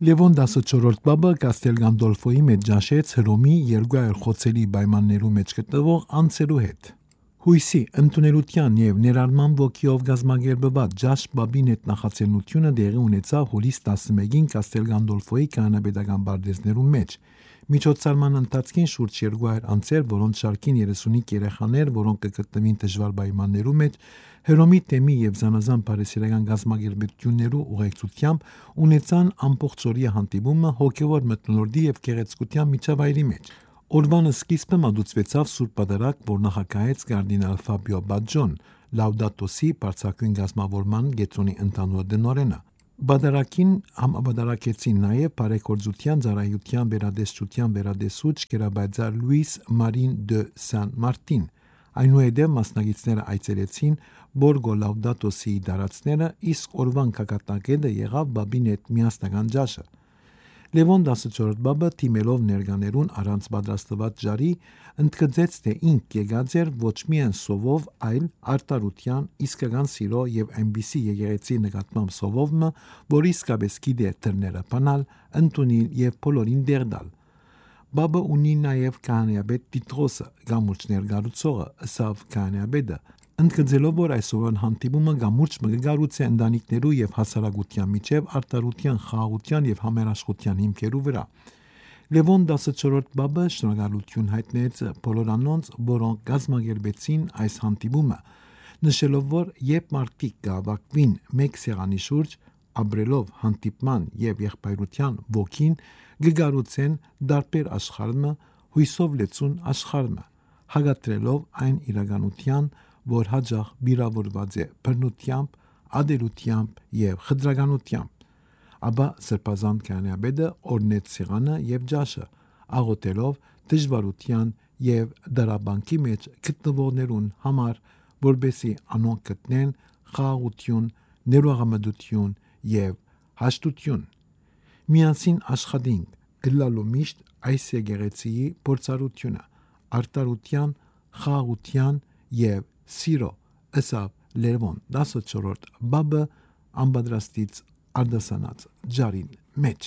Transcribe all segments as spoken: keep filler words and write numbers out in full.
Լևոն տասնչորրորդ բաբը Կաստել Գանդոլֆոյի մեջ ճաշեց Հռոմի երկուհայ խոցելի պայմաններու մեջ գտնվող անձերու հետ։ Հույսի, ընդունելության եւ ներառման ոգիով գազմագերբված ճաշ բաբին հետ նախաձեռնությունը դեղի ունեցավ հուլիս տասնմեկին Կաստել Գանդոլֆոյի կանոնաբեդական բարդեզներու մեջ։ Միջոցառման ընթացքին շուրջ երկուհայ անձեր, որոնց շարքին երեսունհինգ երեխաներ, որոնք կգտնվին դժվար պայմաններու մեջ, Հռոմի թեմի եւ զանազան բարեսիրական գազմագերբություններու ուղեկցությամբ ունեցան ամբողջօրյա հանդիպումը հոգեվոր մթնոլորտի եւ գեղեցկության միջավայրի մեջ։ Օրվան սկիզբը մատուցվեցավ Սուրբ Պատարագ, որ նախագահեց կարդինալ Ֆաբիո Բաջոն, Լաուդատո Si բարձրագույն գազմավորման գետրոնի ընդհանուր դնորենը։ Բադարակին համաբադարակեցին նաև բարեգործության ծառայության վերադեսչության վերադեսուչ գերաբայձար Լուիս Մարին դե Սան Մարտին։ Այնուհետև մասնագետները այցելեցին Բորգո Լաուդատո Si-ի դարածները, իսկ օրվան կակատագետը եղավ բաբին հետ միասնական ճաշը։ Լևոն տասնչորրորդ բաբը թիմելով ներկաներուն առանց պատրաստված ժարի ընդգծեց, թե ինք եկած էր ոչ միայն սովով, այլ արտարության, իսկական սիրո եւ այնպիսի եկեղեցի նկատմամբ սովովը, որ իսկապես գիտե դռները բանալ, ընդունել եւ բոլորին դեր տալ։ Բաբը ունի նաեւ քահանայապետ Տիտրոսը, գամուրջը ներկայացողը, ըսավ քահանայապետը, ընդգծելով, որ այսօրվան հանդիպումը գամուրջ մը կգառուցի ընտանիքներու եւ հասարակության միջև արտարության, խաղաղության եւ համերաշխության հիմքերու վրա։ Լևոն տասնչորրորդ բաբը շնորհակալություն հայտնեց բոլոր անոնց, որոնք գազմագերբեցին այս հանդիպումը, նշելով, որ երբ մարդիկ կհավաքվին մեկ սեղանի շուրջ, ապրելով հանդիպման եւ եղբայրության ոգին, կգառուցեն դարբեր աշխարհը, հույսով լեցուն աշխարհը, հագատրելով այն իրականության, որ հաջող վիրավորված է բռնությամբ, ադելությամբ եւ խտրականությամբ։ Ապա սրբազան քահանայապետը օրնեց սեղանը եւ ճաշը, աղոթելով դժվարության եւ դարաբանքի մեջ գտնվողներուն համար, որբեսի անոնք գտնեն խաղաղություն, ներողամտություն եւ հաշտություն։ Միասին աշխատենք, գլալու միշտ այս եկեղեցիի փորձառությունը, արտարության, խաղաղության եւ սիրո, ըսավ Լևոն տասնչորրորդ բաբը անպատրաստից արդասանած ջարին մեջ։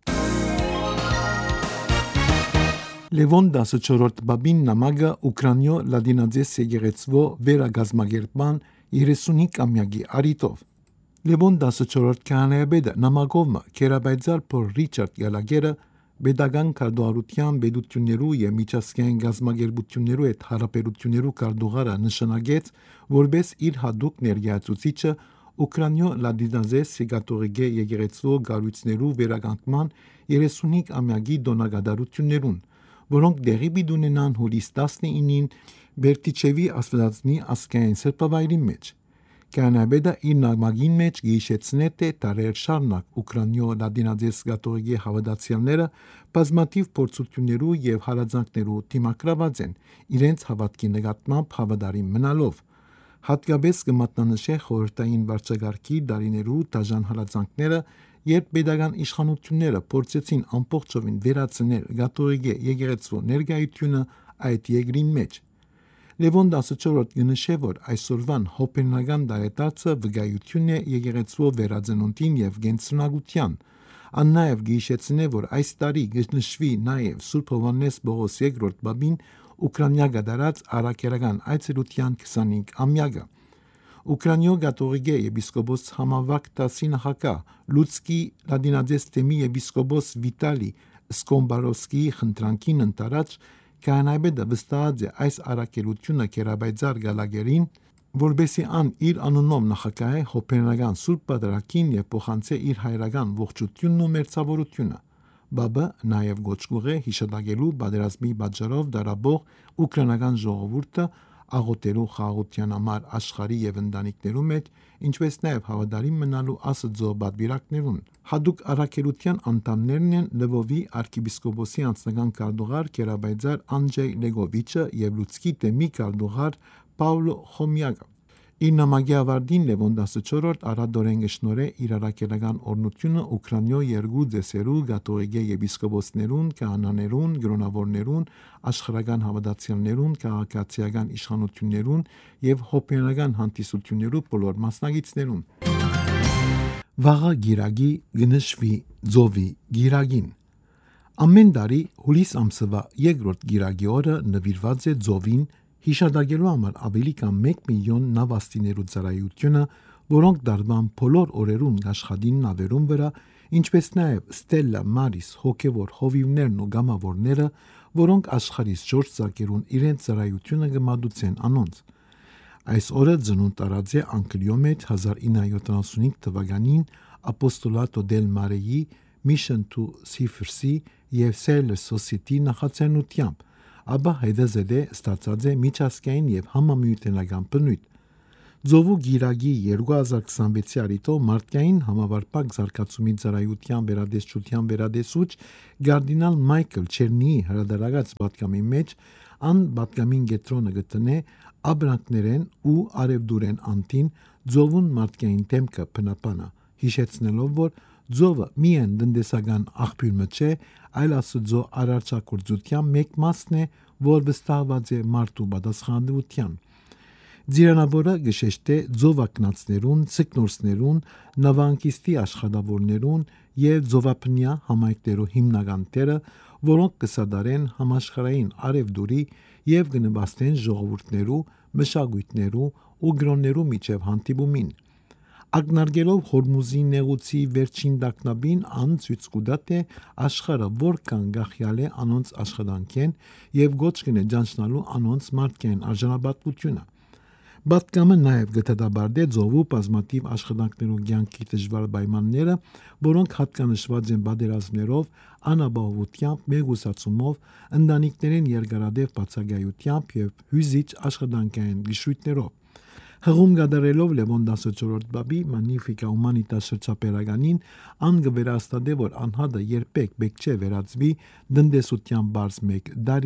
Լևոն տասնչորրորդ բաբին նամակը Ուկրաինո լադինաձես եկեղեցվո վերագազմագերբման երեսունհինգամյակի արիտով։ Լևոն տասնչորրորդ քահանայապետը նամակով քերաբայձար Փոլ Ռիչարդ Գալագերը Պետական քարտուղարության պետություններու եւ միջազգային գազագերբություններու հետ հարաբերություններու քարտուղարը նշանակեց, որպես իր հատուկ ներկայացուցիչը Ուկրաինո լադինաձես կաթողիկե եկեղեցու գառույցներու վերականգնման երեսունհինգամյակի տոնակատարություններուն, որոնք դեղի պիտի ունենան հուլիս տասնինին Բերտիչևի աստվածածնի ազգային սրբավայրի մեջ։ Քահանայապետը իր նամակին մեջ գիշեցնե թե տարեր շարունակ Ուկրաինո լադինաձես կաթողիկե հավատացյալները բազմաթիվ փորձություններու եւ հալածանքներու դիմակրաված են իրենց հավատքի նկատմամբ հավատարիմ մնալով։ Հատկապես կմատնանշե խորհրդային վարչագահի դարիներու դաժան հալածանքները, երբ պետական իշխանությունները փորձեցին ամբողջովին վերացնել կաթողիկե եկեղեցու ներկայությունը այդ երկրի մեջ։ Լևոն տասնչորրորդ կնշե, որ այսօրվան հոպենական դարետացը վկայություն է եկեղեցու վերածնունդին եւ գենցունակության։ Ան նաեւ գիշեցնե, որ այս տարի կնշվի նաեւ Սուրբ Հովհաննես Պողոս երկրորդ բաբին Ուկրաինա գդարած առաքելական այցելության քսանհինգամյակը։ Ուկրաինո կաթողիկե եպիսկոպոս համավարակ դասի նախագահ Լուցկի լադինաձես թեմի եպիսկոպոս Վիտալի Սկոմբարովսկիի խնդրանքին ընտարած քահանայապետը վստահած է այս առաքելությունը քերաբայձար Գալագերին, որբեսի ան իր անունով նախագահ է հոպենական Սուրբ Պատարագին եւ փոխանցե իր հայրական ողջությունն ու մերձավորությունը։ Բաբը նաեւ գոչկուղ է հիշատակելու պատերազմի պատճառով դարաբող ուկրաինական ժողովուրդը աղոթելու խաղաղության համար աշխարհի եւ ընտանիքներու մեջ, ինչպես նաեւ հավատարիմ մնալու Աստծո բادرակներուն։ Հadouk առաքելության անդամներն են Լվովի arczepiskopոսի անձնական քարտուղար Կերաբայձար Անջեյ Լեգովիչը եւ Լուցկի թեմի քարտուղար Պաուլո Խոմյակը։ Իր նամակի ավարտին Լևոն տասնչորրորդ արադորեն գշնորե իր առաքելական օրնությունը Ուկրաինո երկու դեսերու կաթողիկե եպիսկոպոսներուն, քահանաներուն, գրոնավորներուն, աշխարհական հավատացյալներուն, քաղաքացիական իշխանություններուն եւ հոպենական հանդիսություններու բոլոր մասնագետներուն։ Վաղը գիրագի գնշվի ձովի գիրագին։ Ամեն տարի հուլիս ամսվա երկրորդ գիրագի օրը նվիրված է ձովին հիշադակելու համար ավելի կամ մեկ միլիոն նավաստիներու ծառայությունը, որոնք դարման բոլոր օրերուն աշխատին նավերուն վրա, ինչպես նաև Ստելլա Մարիս հոգևոր հովիվներն ու գամավորները, որոնք աշխարհից շուրջ ծակերուն իրենց ծառայությունը կմատուցեն անոնց։ Այս օրը ծնունդ տարած է անգլիոմետ հազար ինը հարյուր յոթանասունհինգ թվականին Apostolato del Mareի Mission to Seafarsի և Sailor Society նախաձեռնությամբ, ապա հետզհետե ստացած է միջազգային և համամիութենական բնույթ։ Ձովու գիրագի երկու հազար քսանվեցի արիտով մարդկային համավարպակ զարգացումի ծառայության վերադեսչության վերադեսուչ Կարդինալ Մայքլ Չերնիի հրադարագած պատգամի մեջ ան պատգամին գետրոնը գտնե աբրանքներեն ու արևդուրեն անտին ձովուն մարդկային դեմքը բնապանը, հիշեցնելով, որ ձովը միայն տնտեսական աղբյուրը չէ, այլ Աստծո արարչագործության մեկ մասն է, որ վստահված է մարդու պատասխանատվության։ Ձիրանավորը գշեշտե ձովակնածներուն, ցկնորսներուն, նավանկիստի աշխատավորներուն և ձովափնյա համայնքներու հիմնական տերը, որոնք կսադարեն համաշխարհային արևդուրի և կնպաստեն ժողովուրդներու, մշակույթներու ու գրոններու միջև հանդիպումին։ Ակնարկելով Հորմուզի նեղուցի վերջին տագնապին, ան ցույց կտա, թե աշխարհը որքան գախյալ է անոնց աշխատանքեն և գոչ կնե ճանչնալու անոնց մարդկային արժանապատվությունը։ Պատգամը նաև գտադաբարդե ձովու բազմաթիվ աշխատանքներու կյանքի դժվար պայմանները, որոնք հատկանշված են պատերազմներով, անապահովությամբ, մեկուսացումով, ընտանիքներեն երկարատև բացակայությամբ և հյուզիչ աշխատանքային գշույթներով։ Հղում կատարելով Լևոն տասնչորրորդ պապի Magnificat Humanitas շրջապերականին, ան կվերահաստատե, որ անհատը երբեք պետք չէ վերածվի տնտեսության բարձ մեկ դարի։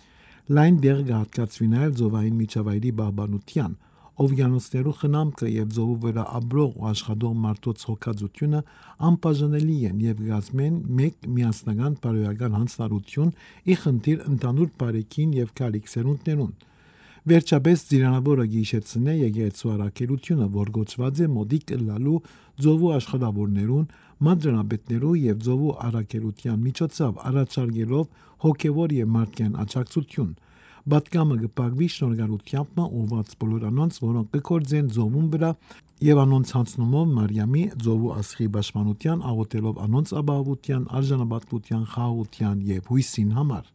Լայն դեղ կհատկացվի նաև ձովային միջավայրի պահպանության, օվկիանոսներու խնամքը և ձովու վրա ապրող ու աշխատող մարդոց հոգածությունը անբաժանելի են և կազմեն մեկ միասնական բարոյական հանձնառություն ի խնդիր ընդհանուր բարեկին և գալիք սերունդներուն։ Վերջապես Ծիրանավորը գիշեցնե եկեղեցու առաքելությունը, որ գոչված է մոտիկ ըլլալու ձովու աշխատավորներուն, մադրանապետներու և ձովու առաքելության միջոցով առաջարկելով հոգևոր և մարդկային աջակցություն։ Պատգամը կպագվի շնորհակալությամբ ուղղված բոլոր անոնց, որոնք կգործեն ձովուն վրա և անոնց հանձնումով Մարիամի ձովու աստղի պաշտպանության, աղոթելով անոնց ապահովության, արժանապատվության, խաղաղության և հույսին համար։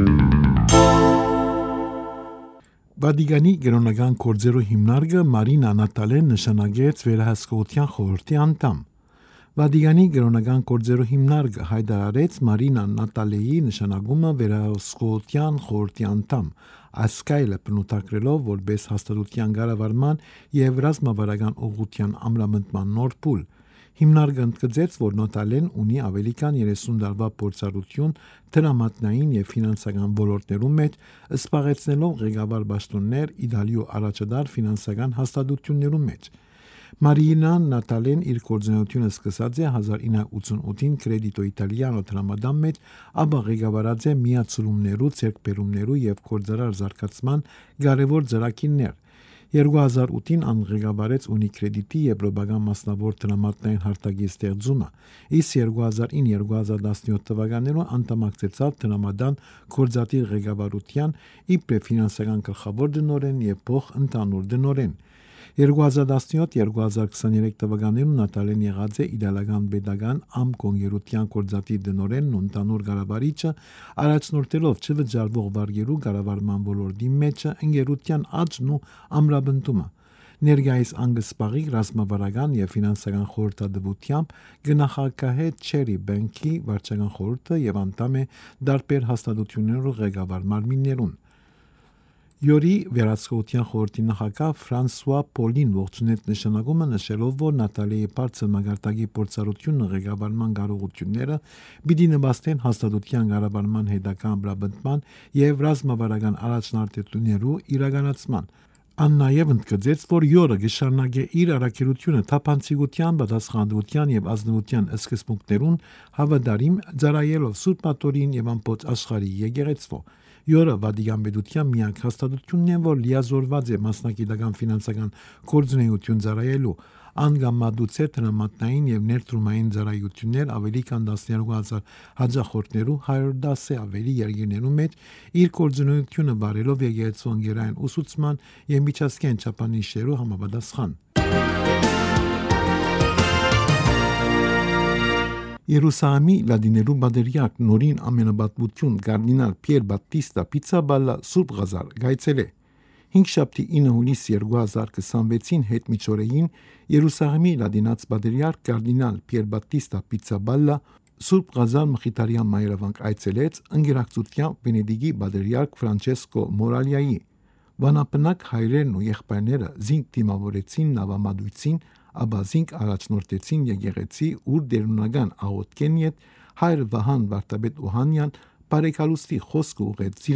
Վատիկանի կրոնական գործերու հիմնարկը Մարինա Նատալեն նշանակեց վերահսկողության խորհրդի անդամ։ Վատիկանի կրոնական գործերու հիմնարկը հայտարարեց Մարինա Նատալեի նշանակումը վերահսկողության խորհրդի անդամ, ասկայլը բնութագրելով որպես հաստատության կառավարման և ռազմավարական ուղղության ամրապնդման նոր փուլ։ Հիմնարկը ընդգծեց, որ Նատալեն ունի ավելի քան երեսուն տարվա փորձառություն դրամատնային և ֆինանսական ոլորտներում մեջ, զբաղեցնելով ղեկավար պաշտոններ Իտալիու առաջադար ֆինանսական հաստատություններում մեջ։ Մարինա Նատալեն իր գործունեությունը սկսած է հազար ինը հարյուր ութսունութին Credito Italiano տրամադամ մեջ, ապա ղեկավարած է միացումներու, ձեռքբերումներու և գործարար զարգացման կարևոր ծրագիրներ։ երկու հազար ութին ան ղեկավարեց Unicredit-ի եվրոպական մասնավոր տրամադրային հարթակի ստեղծումը, իսկ երկու հազար ինը երկու հազար տասնյոթ թվականներում անդամակցեցավ տրամադան գործադիր ղեկավարության իբրև ֆինանսական գլխավոր տնօրեն և փոխընդհանուր տնօրեն։ երկու հազար տասնյոթ երկու հազար քսաներեք թվականներում Նատալեն եղած է Իտալական պետական ամկոնգերության գործադիր տնօրենն ու ընդհանուր կառավարիչը, առաջնորդելով չվճարվող վարկերու կառավարման ոլորտի մեջ ընկերության աճն ու ամրապնդումը։ Ներկայիս ան կզբաղի ռազմավարական և ֆինանսական խորհրդատվությամբ, կնախագահե Cherry Bank-ի վարչական խորհուրդը և անդամ է տարբեր հաստատություններու ղեկավար մարմիններուն։ Յորի վերահսկողության խորհրդի նախագահ Ֆրանսուଆ Պոլին ողջունեց նշանակումը, նշելով, որ Նատալիի բարձր մակարդակի փորձառությունը ղեկավարման կարողությունները պիտի նպաստեն հաստատության կառավարման հետագա ամրապնդման և ռազմավարական առաջնահերթություններու իրականացման։ Ան նաև ընդգծեց, որ յորը կշարունակե իր առաքելությունը թափանցիկության, պատասխանատվության և ազնվության սկզբունքներուն հավատարիմ ծառայելով Սուրբ Աթորին և ամբողջ աշխարհի եկեղեցվո։ Յորը Վատիկան պետության միակ հաստատությունն է, որ լիազորված է մասնագիտական ֆինանսական գործունեություն ծառայելու, անգամադուցեր տրամատնային եւ ներդրումային ծառայություններ ավելի քան տասնյոթ հազար հաճախորդներու հարյուր դասը ավելի երկրներու մեջ իր կորձունությունը բարելով եկեղեցու ընկերային ուսուցման եւ միջազգային չափանիշներու համապատասխան։ Երուսաղեմի լադիներու բادرյակ նորին ամենաբատմություն կարդինալ Պիեր Բատիստա Պիցաբալլա Սուրբ Ղազար գայցել է հինգշաբթի ինը հունիս երկու հազար քսանվեցին հետ միջօրեին Երուսաղեմի լադինաց բادرյակ կարդինալ Պիեր Բատիստա Պիցաբալլա Սուրբ Ղազար մխիթարյան մայրավանք այցելեց ընկերակցությամբ Վենեդիգի բادرյակ Ֆրանչեսկո Մորալիայի վանապնակ հայրերն ու եղբայրները զինք դիմավորեցին նավամատույցին ապա զինք առաջնորդեցին եկեղեցի ուր դերունական աղոթքեն ետ հայր Վահան Վարդապետ Օհանյան բարեկալուստի խոսքը ուղեց